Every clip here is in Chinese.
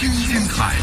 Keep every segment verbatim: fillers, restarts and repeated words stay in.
新鲜彩。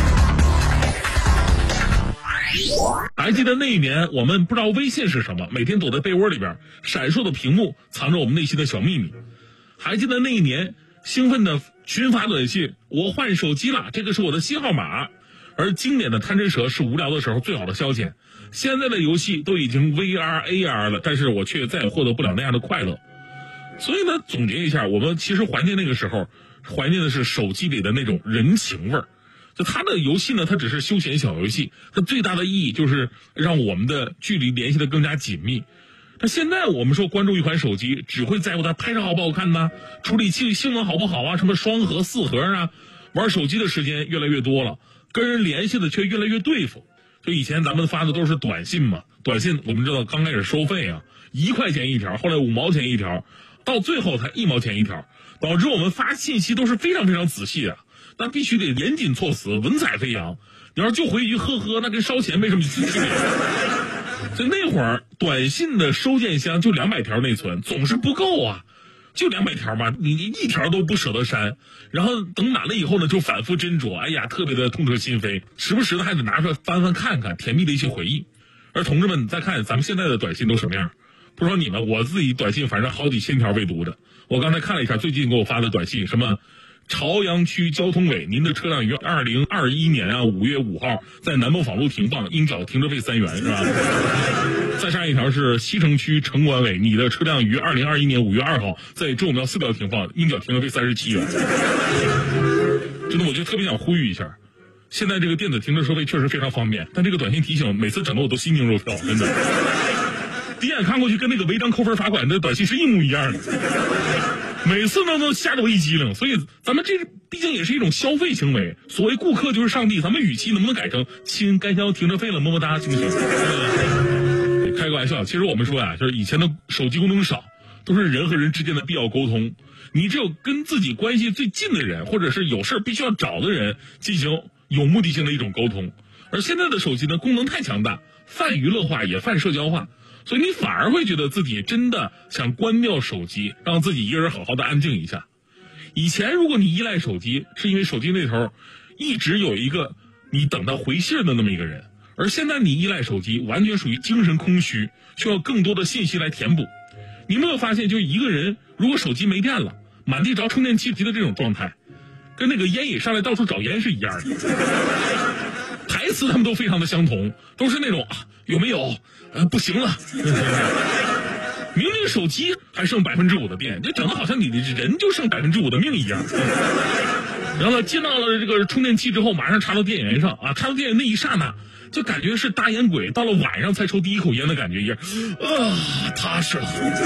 还记得那一年，我们不知道微信是什么，每天躲在被窝里边，闪烁的屏幕藏着我们内心的小秘密。还记得那一年，兴奋的群发短信，我换手机了，这个是我的新号码。而经典的贪吃蛇是无聊的时候最好的消遣。现在的游戏都已经 V R、A R 了，但是我却再也获得不了那样的快乐。所以呢，总结一下，我们其实怀念那个时候，怀念的是手机里的那种人情味儿。就它的游戏呢，它只是休闲小游戏，它最大的意义就是让我们的距离联系的更加紧密。那现在我们说关注一款手机，只会在乎它拍照好不好看呢，处理器性能好不好啊，什么双核、四核啊，玩手机的时间越来越多了，跟人联系的却越来越对付。就以前咱们发的都是短信嘛，短信我们知道刚开始收费啊，一块钱一条，后来五毛钱一条，到最后才一毛钱一条，导致我们发信息都是非常非常仔细的，那必须得严谨措辞，文采飞扬。你要是就回一句呵呵，那跟烧钱没什么区别。所以那会儿短信的收件箱就两百条内存，总是不够啊，就两百条嘛，你一条都不舍得删，然后等满了以后呢，就反复斟酌，哎呀，特别的痛彻心扉，时不时的还得拿出来翻翻看看，甜蜜的一些回忆。而同志们，再看咱们现在的短信都什么样？不知道你们，我自己短信反正好几千条未读的。我刚才看了一下最近给我发的短信，什么朝阳区交通委，您的车辆于二零二一年啊五月五号在南梦坊路停放，应缴停车费三元，是吧？再上一条是西城区城管委，你的车辆于二零二一年五月二号在周五庙四条停放，应缴停车费三十七元。真的，我就特别想呼吁一下，现在这个电子停车收费确实非常方便，但这个短信提醒每次整的我都心惊肉跳，真的。第一眼看过去跟那个违章扣分罚款的短信是一模一样的。每次呢都吓得我一激灵，所以咱们这毕竟也是一种消费行为。所谓顾客就是上帝，咱们语气能不能改成亲该交停车费了，么么哒，行不行？开个玩笑，其实我们说啊，就是以前的手机功能少，都是人和人之间的必要沟通。你只有跟自己关系最近的人，或者是有事必须要找的人，进行有目的性的一种沟通。而现在的手机呢，功能太强大，泛娱乐化也泛社交化。所以你反而会觉得自己真的想关掉手机，让自己一个人好好的安静一下。以前如果你依赖手机，是因为手机那头一直有一个你等他回信的那么一个人，而现在你依赖手机，完全属于精神空虚，需要更多的信息来填补。你有没有发现，就一个人如果手机没电了，满地找充电器的这种状态，跟那个烟瘾上来到处找烟是一样的。台词他们都非常的相同，都是那种啊有没有呃不行了，明明手机还剩百分之五的电，就整的好像你的人就剩百分之五的命一样。然后呢，接到了这个充电器之后，马上插到电源上啊，插到电源那一刹那，就感觉是大烟鬼到了晚上才抽第一口烟的感觉一样，啊，踏实了。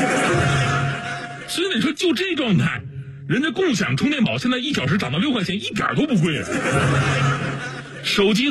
所以你说就这状态，人家共享充电宝现在一小时涨到六块钱，一点都不贵啊。手机